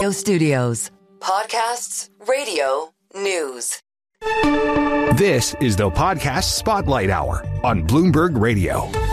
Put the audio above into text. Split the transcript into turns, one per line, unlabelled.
Studios. Podcasts, radio, news.
This is the Podcast Spotlight Hour on Bloomberg Radio.